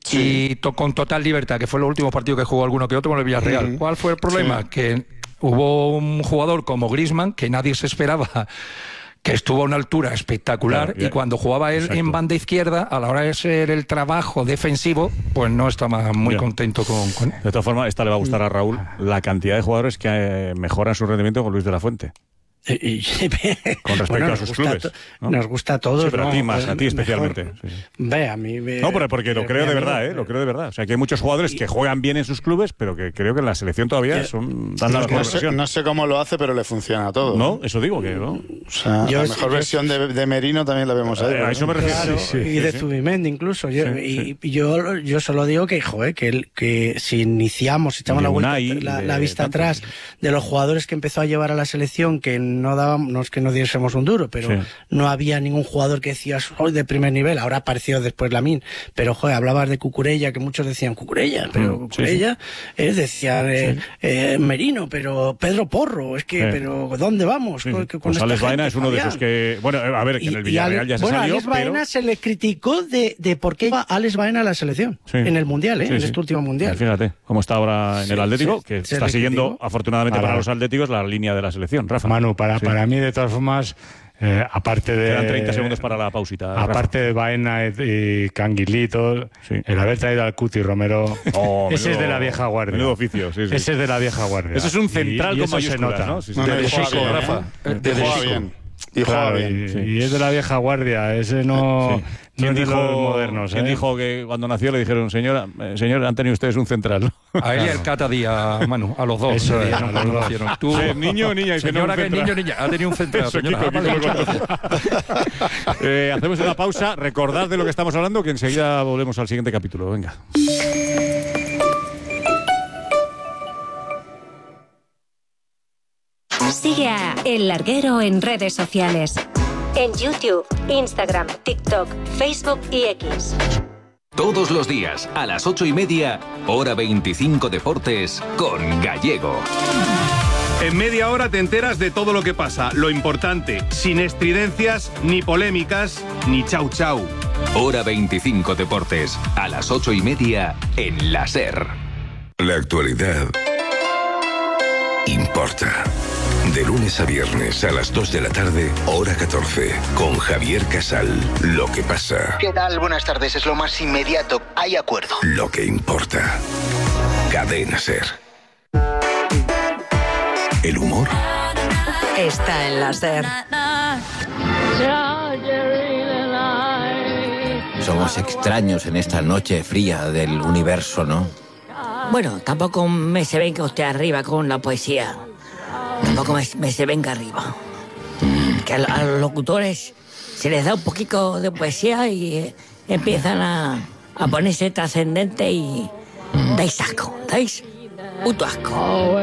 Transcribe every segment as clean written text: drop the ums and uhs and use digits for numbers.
y con total libertad, que fue los últimos partidos que jugó alguno que otro con el Villarreal. ¿Cuál fue el problema? Que hubo un jugador como Griezmann que nadie se esperaba, que estuvo a una altura espectacular, y cuando jugaba él en banda izquierda, a la hora de ser el trabajo defensivo, pues no estaba muy contento con... De todas formas, esta le va a gustar a Raúl, la cantidad de jugadores que mejoran su rendimiento con Luis de la Fuente. Con respecto a sus clubes, ¿no? Nos gusta a todos, sí, pero ¿no? a ti más, a ti especialmente. Ve, a mí no, pero porque lo creo de verdad, lo creo de verdad. O sea, que hay muchos jugadores que juegan bien en sus clubes, pero que creo que en la selección todavía dan la mejor versión. No sé cómo lo hace, pero le funciona a todo. No, eso digo que no. O sea, la mejor versión de Merino también la vemos ahí. A eso me refiero. Claro, y de Zubimendi incluso. Yo solo digo que si iniciamos, echamos la vista atrás de los jugadores que empezó a llevar a la selección, que no es que no diésemos un duro, pero no había ningún jugador que decías hoy de primer nivel. Ahora apareció después Lamine, pero hablabas de Cucurella, que muchos decían Cucurella, pero Cucurella decían Merino, pero Pedro Porro, pero ¿dónde vamos? Pues Alex Baena es uno de esos que, bueno, a ver, que en el Villarreal ya se salió, Alex Baena se le criticó de por qué iba Alex Baena a la selección en el Mundial, en este último Mundial. Fíjate cómo está ahora en el Atlético, que está siguiendo, afortunadamente para los atléticos, la línea de la selección. Rafa. Manu, para mí, de todas formas, aparte de... Quedan 30 segundos para la pausita. Aparte de Baena y Canguilito, el haber traído al Cuti Romero, ese es de la vieja guardia. Menudo oficio, Ese es de la vieja guardia. Ese es un central con mayúsculas, ¿no? De Chico, Rafa. De Chico. Y juega bien. Y es de la vieja guardia, ese no... ¿Quién no dijo, de los modernos, ¿quién dijo que cuando nació le dijeron, señor, han tenido ustedes un central, ¿no? A él y al Cata Díaz, Manu, a los dos. Eso a los dos. Tú, niño o niña. Señora, que es niño o niña, ha tenido un central. Señora, hacemos una pausa, recordad de lo que estamos hablando, que enseguida volvemos al siguiente capítulo. Venga. Sigue a El Larguero en redes sociales. En YouTube, Instagram, TikTok, Facebook y X. Todos los días, a las 8:30, Hora 25 Deportes, con Gallego. En media hora te enteras de todo lo que pasa, lo importante, sin estridencias, ni polémicas, ni chau chau. Hora 25 Deportes, a las 8:30, en la SER. La actualidad importa. De lunes a viernes a las 2 de la tarde, hora 14, con Javier Casal. Lo que pasa. ¿Qué tal? Buenas tardes, es lo más inmediato. Hay acuerdo. Lo que importa. Cadena SER. El humor está en la SER. Somos extraños en esta noche fría del universo, ¿no? Bueno, tampoco me se venga usted arriba con la poesía. Tampoco me se venga arriba. Que a los locutores se les da un poquito de poesía y empiezan a ponerse trascendente y dais asco, dais puto asco.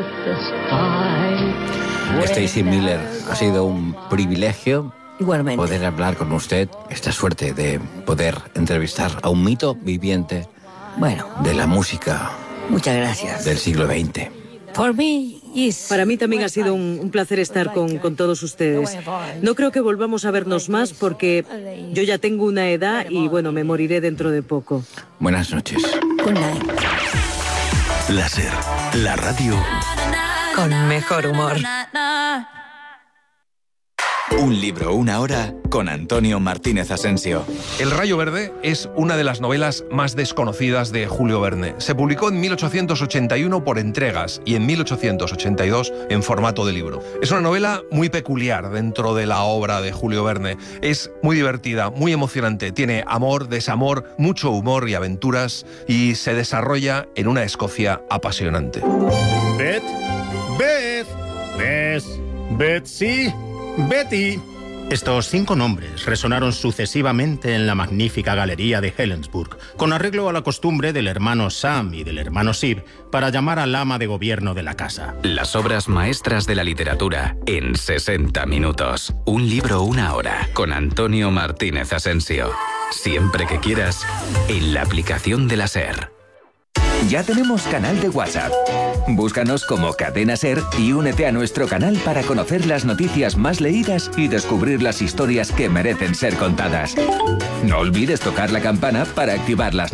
Stacy Miller, ha sido un privilegio igualmente poder hablar con usted. Esta suerte de poder entrevistar a un mito viviente de la música. Muchas gracias. Del siglo XX. Para mí también ha sido un placer estar con todos ustedes. No creo que volvamos a vernos más porque yo ya tengo una edad y me moriré dentro de poco. Buenas noches. Good night. La SER, la radio con mejor humor. Un libro, una hora, con Antonio Martínez Asensio. El Rayo Verde es una de las novelas más desconocidas de Julio Verne. Se publicó en 1881 por entregas y en 1882 en formato de libro. Es una novela muy peculiar dentro de la obra de Julio Verne. Es muy divertida, muy emocionante. Tiene amor, desamor, mucho humor y aventuras y se desarrolla en una Escocia apasionante. Betsy, Betty. Estos 5 nombres resonaron sucesivamente en la magnífica galería de Helensburgh, con arreglo a la costumbre del hermano Sam y del hermano Sib para llamar al ama de gobierno de la casa. Las obras maestras de la literatura en 60 minutos. Un libro, una hora, con Antonio Martínez Asensio. Siempre que quieras, en la aplicación de la SER. Ya tenemos canal de WhatsApp. Búscanos como Cadena SER y únete a nuestro canal para conocer las noticias más leídas y descubrir las historias que merecen ser contadas. No olvides tocar la campana para activar las